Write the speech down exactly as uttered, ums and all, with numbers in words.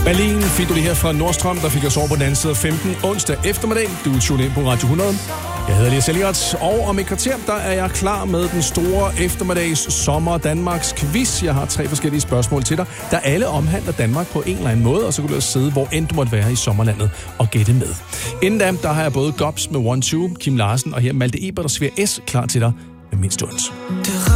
Berlin fik du det her fra Nordstrøm, der fik os over på den anden side af femten onsdag eftermiddag. Du er tunet ind på Radio hundrede. Jeg hedder Elias Elliot, og om et kvarter, der er jeg klar med den store eftermiddags sommer Danmarks quiz. Jeg har tre forskellige spørgsmål til dig, der alle omhandler Danmark på en eller anden måde, og så kan du også sidde, hvor end du måtte være i sommerlandet og gætte med. Inden da, der har jeg både Gobs med One Two, Kim Larsen og her Malte Ebert og Svær S klar til dig med mindst ondt.